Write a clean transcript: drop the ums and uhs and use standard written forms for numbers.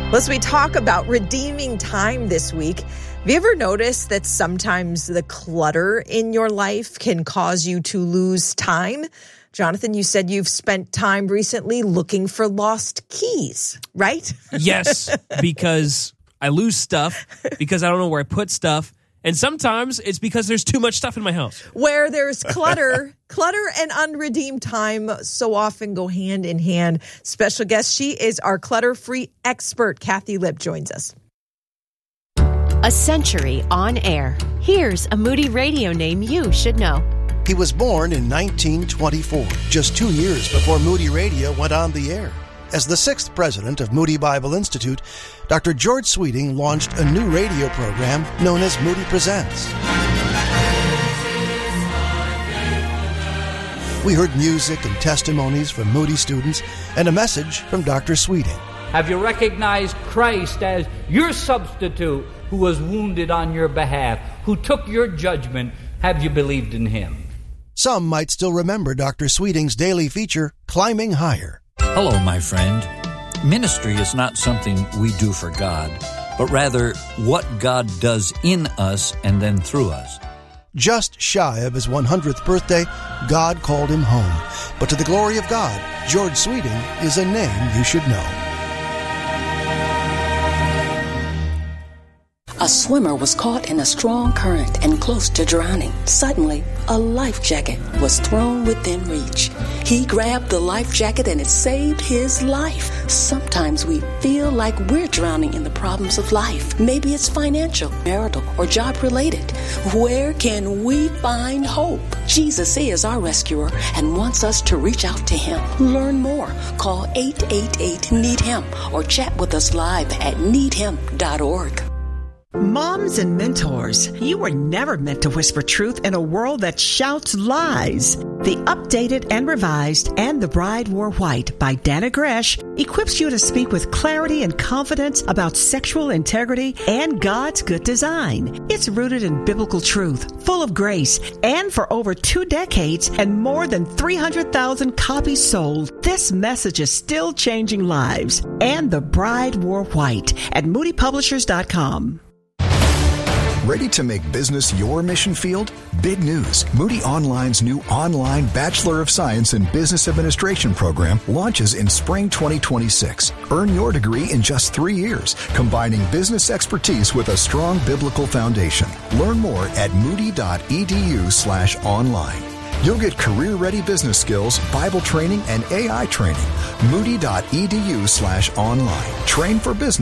As we talk about redeeming time this week, have you ever noticed that sometimes the clutter in your life can cause you to lose time? Jonathan, you said you've spent time recently looking for lost keys, right? Yes, because I lose stuff, because I don't know where I put stuff. And sometimes it's because there's too much stuff in my house. Where there's clutter and unredeemed time so often go hand in hand. Special guest, she is our clutter-free expert. Kathy Lipp joins us. A century on air. Here's a Moody Radio name you should know. He was born in 1924, just 2 years before Moody Radio went on the air. As the 6th president of Moody Bible Institute, Dr. George Sweeting launched a new radio program known as Moody Presents. We heard music and testimonies from Moody students and a message from Dr. Sweeting. Have you recognized Christ as your substitute who was wounded on your behalf, who took your judgment? Have you believed in him? Some might still remember Dr. Sweeting's daily feature, Climbing Higher. Hello, my friend. Ministry is not something we do for God, but rather what God does in us and then through us. Just shy of his 100th birthday, God called him home. But to the glory of God, George Sweeting is a name you should know. A swimmer was caught in a strong current and close to drowning. Suddenly, a life jacket was thrown within reach. He grabbed the life jacket and it saved his life. Sometimes we feel like we're drowning in the problems of life. Maybe it's financial, marital, or job related. Where can we find hope? Jesus is our rescuer and wants us to reach out to him. Learn more. Call 888-NEED-HIM or chat with us live at needhim.org. Moms and mentors, you were never meant to whisper truth in a world that shouts lies. The Updated and Revised and The Bride Wore White by Dana Gresh equips you to speak with clarity and confidence about sexual integrity and God's good design. It's rooted in biblical truth, full of grace, and for over 2 decades and more than 300,000 copies sold, this message is still changing lives. And The Bride Wore White at moodypublishers.com. Ready to make business your mission field? Big news. Moody Online's new online Bachelor of Science in Business Administration program launches in spring 2026. Earn your degree in just 3 years, combining business expertise with a strong biblical foundation. Learn more at moody.edu/online. You'll get career-ready business skills, Bible training, and AI training. Moody.edu/online. Train for business.